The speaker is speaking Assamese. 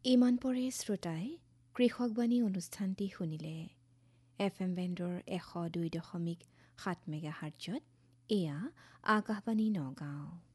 ইমান পৰে শ্ৰোতাই কৃষকবাণী অনুষ্ঠানটি শুনিলে। FM বেণ্ডৰ 102.7 মেগাহাৰ্টজত এয়া আকাশবাণী নগাঁও।